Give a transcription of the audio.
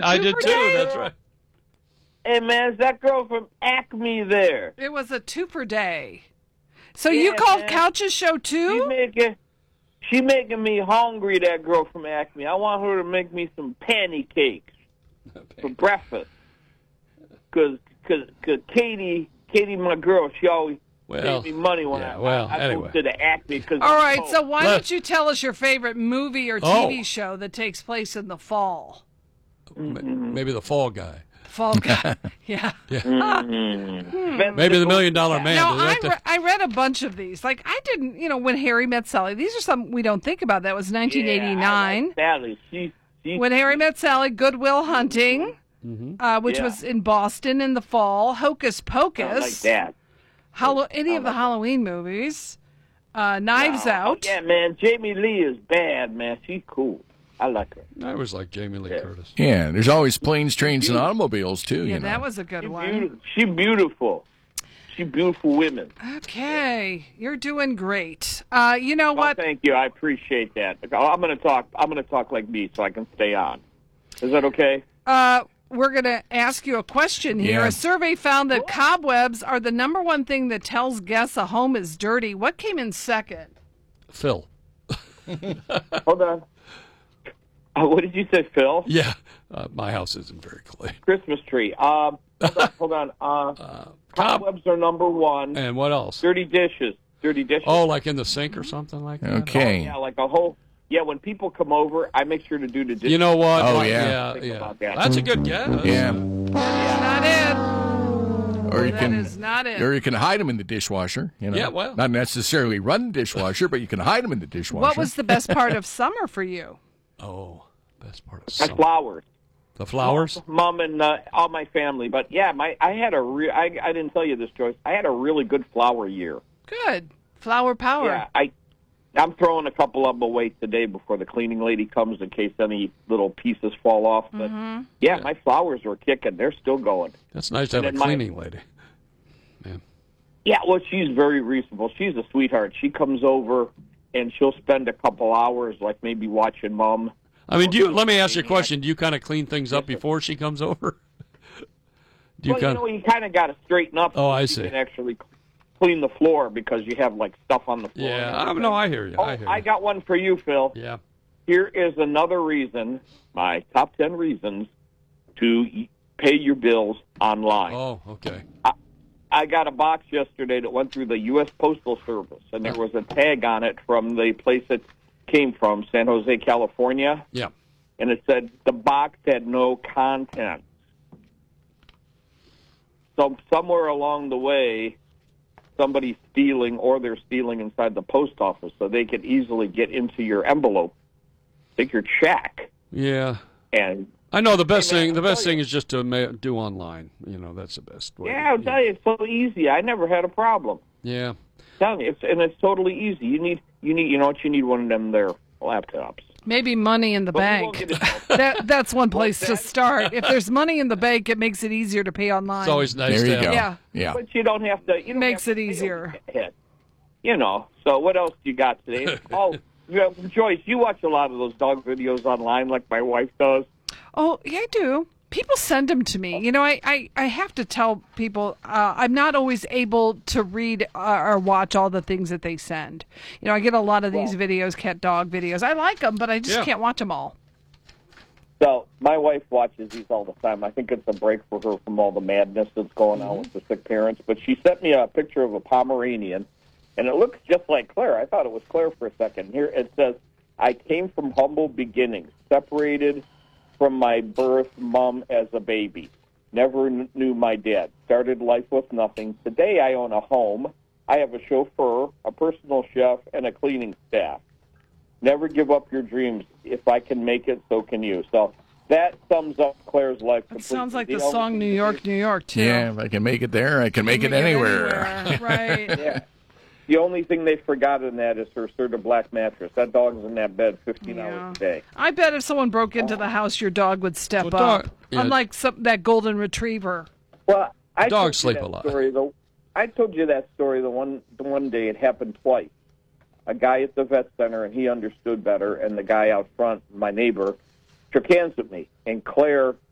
I did too. day? That's right. Hey, man, is that girl from Acme there? It was a 2 per day. So Yeah, you called man. Couch's show too? She making me hungry, that girl from Acme. I want her to make me some pancakes for breakfast. Because Katie, my girl, she always pays me money when I anyway. go to the Acme. All right, so why don't you tell us your favorite movie or TV show that takes place in the fall? Maybe The Fall Guy. Fall Guy, yeah. Maybe The $1 Million Man. No, I read a bunch of these. Like, I didn't, When Harry Met Sally. These are some we don't think about. That was 1989. Yeah, I like Sally. When Harry Met Sally, Good Will Hunting, which was in Boston in the fall. Hocus Pocus. I like that. Any of the Halloween movies. Knives Out. Yeah, man. Jamie Lee is bad, man. She's cool. I like her. I always like Jamie Lee Curtis. Yeah, there's always Planes, Trains, and Automobiles, too. Yeah, that was a good one. She's beautiful. She's beautiful women. Okay, you're doing great. You know what? Thank you. I appreciate that. I'm going to talk like me so I can stay on. Is that okay? We're going to ask you a question here. Yeah. A survey found that cobwebs are the number one thing that tells guests a home is dirty. What came in second? Phil. Hold on. What did you say, Phil? Yeah, my house isn't very clean. Christmas tree. Hold on. Cobwebs are number one. And what else? Dirty dishes. Oh, like in the sink or something like that? Okay. Oh, yeah, like a whole... Yeah, when people come over, I make sure to do the dishes. You know what? Oh, yeah. About that. That's a good guess. Yeah. Not it. Or That is not it. Or you can hide them in the dishwasher. Yeah, well. Not necessarily run the dishwasher, but you can hide them in the dishwasher. What was the best part of summer for you? Oh, best part of My summer. flowers. The flowers? Mom and all my family. But, yeah, I had I didn't tell you this, Joyce. I had a really good flower year. Good. Flower power. Yeah, I'm throwing a couple of them away today before the cleaning lady comes in case any little pieces fall off. But, yeah, my flowers were kicking. They're still going. That's nice to have a cleaning lady. Man. Yeah, well, she's very reasonable. She's a sweetheart. She comes over, and she'll spend a couple hours, like maybe watching Mom. I mean, let me ask you a question. Do you kind of clean things up before she comes over? You kind of got to straighten up. Oh, so I you see. can actually clean the floor because you have, like, stuff on the floor. Yeah, no, I hear you. I got one for you, Phil. Yeah. Here is another reason, my top 10 reasons, to pay your bills online. Oh, okay. I got a box yesterday that went through the U.S. Postal Service, and there was a tag on it from the place it came from, San Jose, California. Yeah. And it said the box had no contents. So somewhere along the way, somebody's stealing or they're stealing inside the post office so they could easily get into your envelope, take your check. Yeah. And I know the best thing is just to do online. That's the best way. Yeah, I'll tell you, it's so easy. I never had a problem. Yeah. I'm telling you, it's totally easy. You need what you need, one of them there laptops. Maybe money in the bank. That's one place to start. If there's money in the bank, it makes it easier to pay online. It's always nice There you to go. have. Yeah. But you don't have to. You don't Makes have it to easier. So what else you got today? Joyce, you watch a lot of those dog videos online, like my wife does. Oh, yeah, I do. People send them to me. I have to tell people I'm not always able to read or watch all the things that they send. I get a lot of these videos, cat dog videos. I like them, but I just can't watch them all. So my wife watches these all the time. I think it's a break for her from all the madness that's going on with the sick parents. But she sent me a picture of a Pomeranian, and it looks just like Claire. I thought it was Claire for a second. Here it says, I came from humble beginnings, separated from my birth mom as a baby. Never knew my dad. Started life with nothing. Today I own a home. I have a chauffeur, a personal chef, and a cleaning staff. Never give up your dreams. If I can make it, so can you. So that sums up Claire's life completely. It sounds like the song New York, New York, too. Yeah, if I can make it there, I can make it anywhere. Right. Yeah. The only thing they forgot in that is her Serta Black mattress. That dog's in that bed 15 hours a day. I bet if someone broke into the house, your dog would step up. Unlike that golden retriever. Well, dogs sleep a lot. I told you that story the one day. It happened twice. A guy at the vet center, and he understood better, and the guy out front, my neighbor, shook hands with me. And Claire